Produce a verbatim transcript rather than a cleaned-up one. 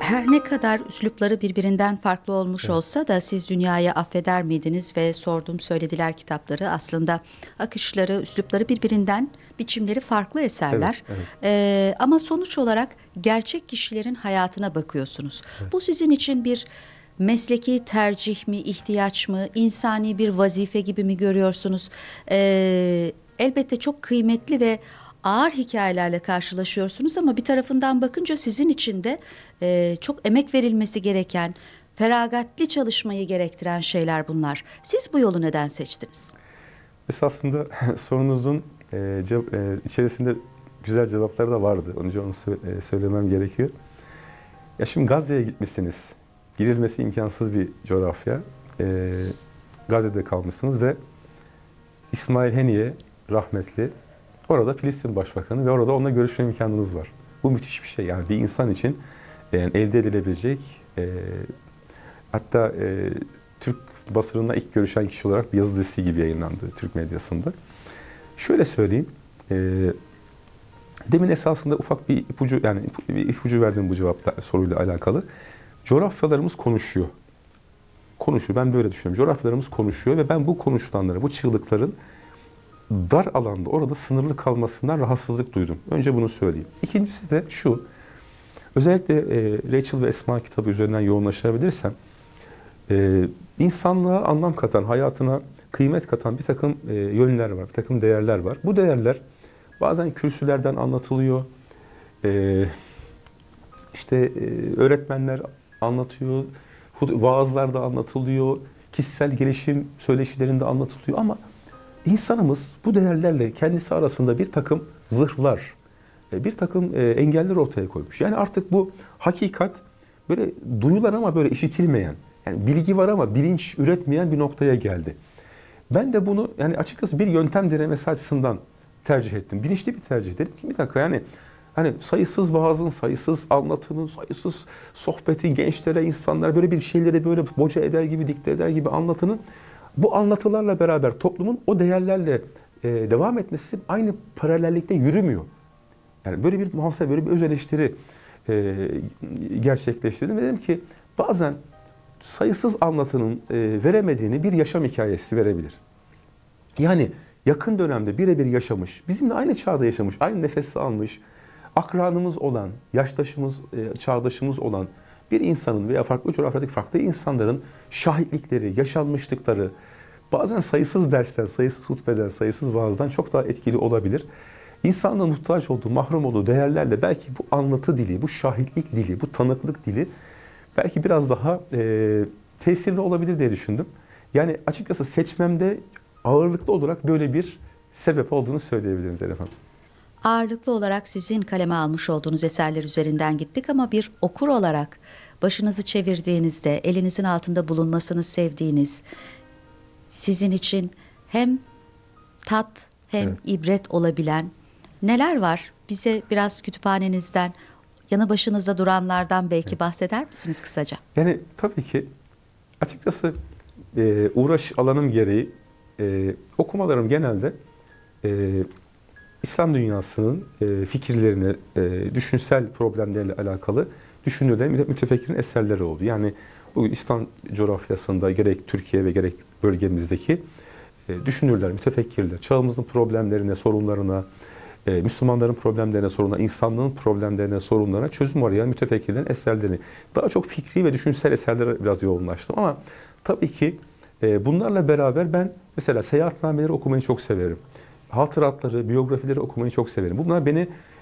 Her ne kadar üslupları birbirinden farklı olmuş Evet, olsa da siz Dünyayı Affeder miydiniz ve Sordum Söylediler kitapları aslında akışları, üslupları birbirinden, biçimleri farklı evet, eserler. evet, Ee, ama sonuç olarak gerçek kişilerin hayatına bakıyorsunuz. evet. Bu sizin için bir mesleki tercih mi, ihtiyaç mı, insani bir vazife gibi mi görüyorsunuz? Ee, elbette çok kıymetli ve ağır hikayelerle karşılaşıyorsunuz ama bir tarafından bakınca sizin için de e, çok emek verilmesi gereken, feragatli çalışmayı gerektiren şeyler bunlar. Siz bu yolu neden seçtiniz? Esasında sorunuzun e, cev- e, içerisinde güzel cevapları da vardı. Önce onu sö- e, söylemem gerekiyor. Ya şimdi Gazze'ye gitmişsiniz. Girilmesi imkansız bir coğrafya. E, Gazze'de kalmışsınız ve İsmail Haniye rahmetli orada Filistin Başbakanı ve orada onunla görüşme imkanınız var. Bu müthiş bir şey. Yani bir insan için yani elde edilebilecek e, hatta e, Türk basınına ilk görüşen kişi olarak bir yazı dizisi gibi yayınlandı Türk medyasında. Şöyle söyleyeyim. E, demin esasında ufak bir ipucu yani bir ipucu verdim bu cevapla soruyla alakalı. Coğrafyalarımız konuşuyor. Konuşuyor. Ben böyle düşünüyorum. Coğrafyalarımız konuşuyor ve ben bu konuşulanları, bu çığlıkların dar alanda orada sınırlı kalmasından rahatsızlık duydum. Önce bunu söyleyeyim. İkincisi de şu. Özellikle e, Rachel ve Esma kitabı üzerinden yoğunlaşabilirsem e, insanlığa anlam katan, hayatına kıymet katan bir takım e, yönler var, bir takım değerler var. Bu değerler bazen kürsülerden anlatılıyor. E, işte e, öğretmenler anlatıyor, vaazlarda anlatılıyor, kişisel gelişim söyleşilerinde anlatılıyor ama İnsanımız bu değerlerle kendisi arasında bir takım zırhlar, bir takım engeller ortaya koymuş. Yani artık bu hakikat böyle duyular ama böyle işitilmeyen, yani bilgi var ama bilinç üretmeyen bir noktaya geldi. Ben de bunu yani açıkçası bir yöntem denemesi açısından tercih ettim. Bilinçli bir tercih. Dedim ki bir dakika yani hani sayısız vaazın, sayısız anlatının, sayısız sohbetin gençlere, insanlara böyle bir şeyleri böyle boca eder gibi, dikte eder gibi anlatının bu anlatılarla beraber toplumun o değerlerle e, devam etmesi aynı paralellikte yürümüyor. Yani böyle bir muhasebe, böyle bir öz eleştiri e, gerçekleştirdim ve dedim ki bazen sayısız anlatının e, veremediğini bir yaşam hikayesi verebilir. Yani yakın dönemde birebir yaşamış, bizimle aynı çağda yaşamış, aynı nefesi almış, akranımız olan, yaştaşımız, e, çağdaşımız olan bir insanın veya farklı coğrafyadaki farklı insanların şahitlikleri, yaşanmışlıkları, bazen sayısız dersten, sayısız hutbeden, sayısız vaazdan çok daha etkili olabilir. İnsanlığın muhtaç olduğu, mahrum olduğu değerlerle belki bu anlatı dili, bu şahitlik dili, bu tanıklık dili belki biraz daha e, tesirli olabilir diye düşündüm. Yani açıkçası seçmemde ağırlıklı olarak böyle bir sebep olduğunu söyleyebilirim Zeynep Hanım. Ağırlıklı olarak sizin kaleme almış olduğunuz eserler üzerinden gittik ama bir okur olarak başınızı çevirdiğinizde elinizin altında bulunmasını sevdiğiniz, sizin için hem tat hem Evet. ibret olabilen neler var? Bize biraz kütüphanenizden, yanı başınızda duranlardan belki bahseder misiniz kısaca? Yani tabii ki açıkçası e, uğraş alanım gereği e, okumalarım genelde e, İslam dünyasının e, fikirlerini, e, düşünsel problemlerle alakalı düşünürlerin, mütefekkirin eserleri oldu. Yani bugün İslam coğrafyasında gerek Türkiye ve gerek bölgemizdeki e, düşünürler, mütefekkirler, çağımızın problemlerine, sorunlarına, e, Müslümanların problemlerine, sorunlarına, insanlığın problemlerine, sorunlarına çözüm arayan mütefekkirlerin eserlerini. Daha çok fikri ve düşünsel eserlere biraz yoğunlaştım ama tabii ki e, bunlarla beraber ben mesela seyahatnameleri okumayı çok severim. Hatıratları, biyografileri okumayı çok severim. Bunlar beni